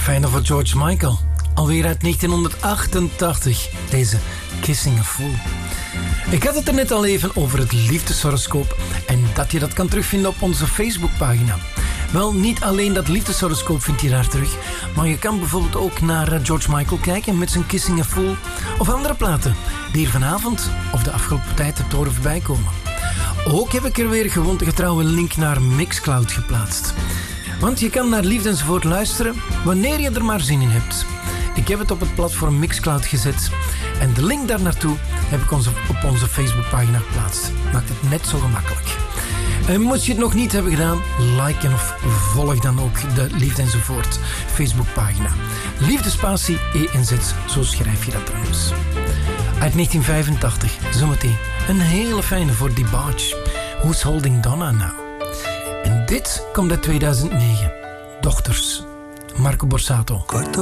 fijne voor George Michael. Alweer uit 1988. Deze Kissing a Fool. Ik had het er net al even over het liefdeshoroscoop en dat je dat kan terugvinden op onze Facebookpagina. Wel, niet alleen dat liefdeshoroscoop vind je daar terug, maar je kan bijvoorbeeld ook naar George Michael kijken met zijn Kissing a Fool of andere platen die je vanavond of de afgelopen tijd hebt horen voorbij komen. Ook heb ik er weer getrouw een link naar Mixcloud geplaatst. Want je kan naar Liefde enzovoort luisteren wanneer je er maar zin in hebt. Ik heb het op het platform Mixcloud gezet en de link daar naartoe heb ik op onze Facebookpagina geplaatst. Maakt het net zo gemakkelijk. En moest je het nog niet hebben gedaan, like en of volg dan ook de Liefde enzovoort Facebookpagina. Liefde spatie ENZ, zo schrijf je dat trouwens. Uit 1985, zometeen een hele fijne voor DeBarge. Who's Holding Donna Now? En dit komt uit 2009. Dochters, Marco Borsato.